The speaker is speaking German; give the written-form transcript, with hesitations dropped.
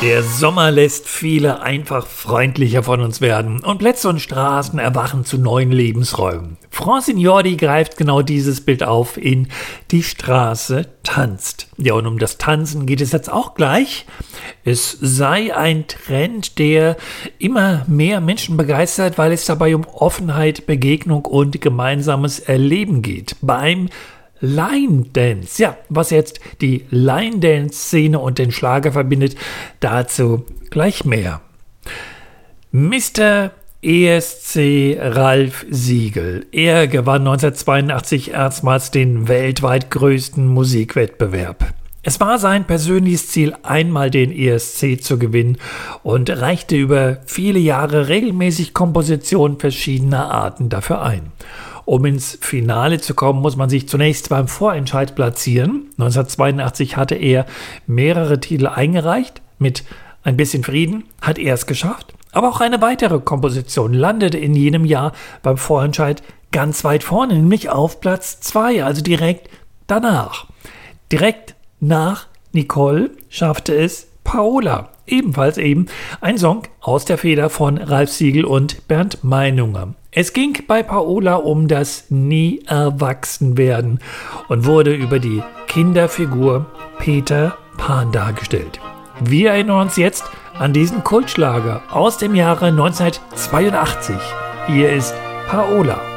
Der Sommer lässt viele einfach freundlicher von uns werden und Plätze und Straßen erwachen zu neuen Lebensräumen. Francine Jordi greift genau dieses Bild auf in Die Straße tanzt. Ja, und um das Tanzen geht es jetzt auch gleich. Es sei ein Trend, der immer mehr Menschen begeistert, weil es dabei um Offenheit, Begegnung und gemeinsames Erleben geht. Beim Line Dance. Ja, was jetzt die Line Dance Szene und den Schlager verbindet, dazu gleich mehr. Mr. ESC Ralf Siegel. Er gewann 1982 erstmals den weltweit größten Musikwettbewerb. Es war sein persönliches Ziel, einmal den ESC zu gewinnen und reichte über viele Jahre regelmäßig Kompositionen verschiedener Arten dafür ein. Um ins Finale zu kommen, muss man sich zunächst beim Vorentscheid platzieren. 1982 hatte er mehrere Titel eingereicht. Mit Ein bisschen Frieden hat er es geschafft. Aber auch eine weitere Komposition landete in jenem Jahr beim Vorentscheid ganz weit vorne, nämlich auf Platz 2, also direkt danach. Direkt nach Nicole schaffte es Paola. Ebenfalls eben ein Song aus der Feder von Ralf Siegel und Bernd Meinunger. Es ging bei Paola um das Nie-Erwachsen-Werden und wurde über die Kinderfigur Peter Pan dargestellt. Wir erinnern uns jetzt an diesen Kultschlager aus dem Jahre 1982. Hier ist Paola.